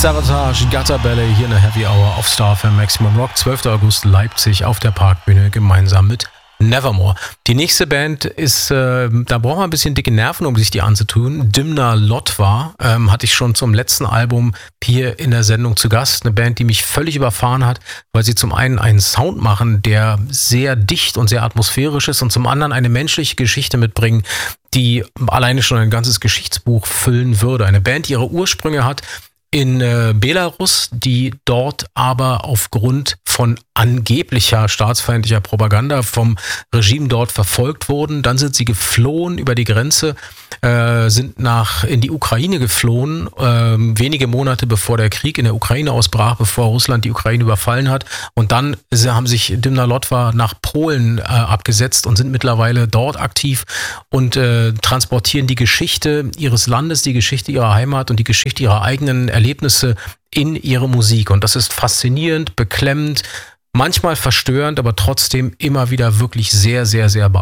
Savatage, Gutter Ballet hier in der Heavy Hour auf Star FM Maximum Rock. 12. August Leipzig auf der Parkbühne gemeinsam mit Nevermore. Die nächste Band ist, da braucht man ein bisschen dicke Nerven, um sich die anzutun. Dimna Lotva hatte ich schon zum letzten Album hier in der Sendung zu Gast. Eine Band, die mich völlig überfahren hat, weil sie zum einen einen Sound machen, der sehr dicht und sehr atmosphärisch ist und zum anderen eine menschliche Geschichte mitbringen, die alleine schon ein ganzes Geschichtsbuch füllen würde. Eine Band, die ihre Ursprünge hat in Belarus, die dort aber aufgrund von angeblicher staatsfeindlicher Propaganda vom Regime dort verfolgt wurden. Dann sind sie geflohen über die Grenze, sind in die Ukraine geflohen, wenige Monate bevor der Krieg in der Ukraine ausbrach, bevor Russland die Ukraine überfallen hat. Und dann haben sich Dimna Lotva nach Polen abgesetzt und sind mittlerweile dort aktiv und transportieren die Geschichte ihres Landes, die Geschichte ihrer Heimat und die Geschichte ihrer eigenen Erlebnisse in ihre Musik. Und das ist faszinierend, beklemmend, manchmal verstörend, aber trotzdem immer wieder wirklich sehr, sehr, sehr beeindruckend.